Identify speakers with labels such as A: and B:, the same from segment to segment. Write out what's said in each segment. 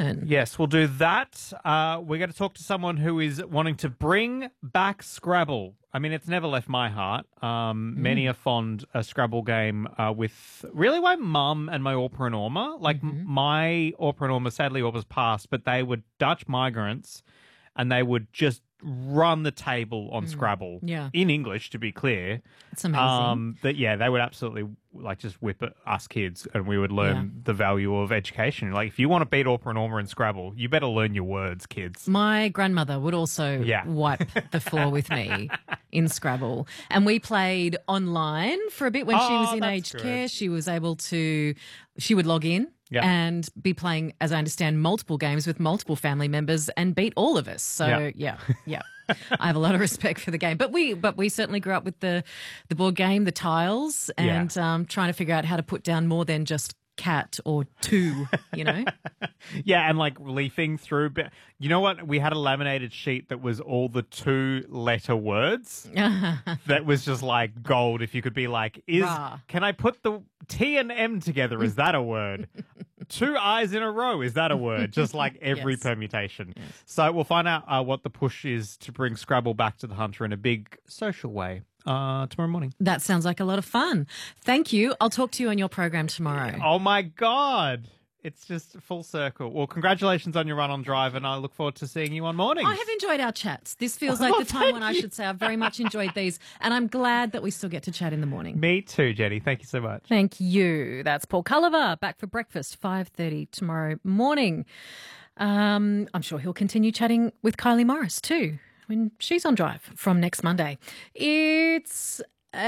A: learn.
B: Yes, we'll do that. We're going to talk to someone who is wanting to bring back Scrabble. I mean, it's never left my heart. Many are fond a Scrabble game with really my mum and my Orpa and Orma. Like my Orpa and Orma, sadly Orpa's passed, but they were Dutch migrants and they would just run the table on Scrabble.
A: Yeah.
B: In English, to be clear.
A: It's amazing.
B: They would absolutely like just whip at us kids and we would learn the value of education. Like if you want to beat Orpa and Orma in Scrabble, you better learn your words, kids.
A: My grandmother would also wipe the floor with me in Scrabble. And we played online for a bit when she was in aged care. She was able to, she would log in.
B: Yeah.
A: And be playing, as I understand, multiple games with multiple family members and beat all of us. So, yeah. I have a lot of respect for the game. But we certainly grew up with the board game, the tiles, and trying to figure out how to put down more than just cat or two, you know?
B: Yeah, and like leafing through. You know what? We had a laminated sheet that was all the 2-letter words. That was just like gold. If you could be like, can I put the T and M together? Is that a word? 2 I's in a row. Is that a word? Just like every permutation. Yes. So we'll find out what the push is to bring Scrabble back to the Hunter in a big social way. Tomorrow morning.
A: That sounds like a lot of fun. Thank you. I'll talk to you on your program tomorrow.
B: Oh, my God. It's just full circle. Well, congratulations on your run on drive, and I look forward to seeing you on mornings.
A: I have enjoyed our chats. This feels like the time when I should say I've very much enjoyed these, and I'm glad that we still get to chat in the morning.
B: Me too, Jenny. Thank you so much.
A: Thank you. That's Paul Culliver, back for breakfast, 5:30 tomorrow morning. I'm sure he'll continue chatting with Kylie Morris too when she's on drive from next Monday. It's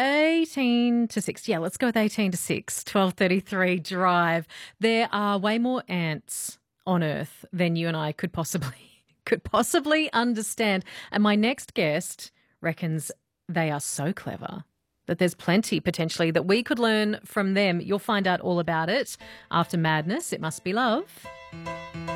A: 18 to 6. Yeah, let's go with 18 to 6, 12:33 drive. There are way more ants on Earth than you and I could possibly understand. And my next guest reckons they are so clever that there's plenty potentially that we could learn from them. You'll find out all about it after Madness. It must be love.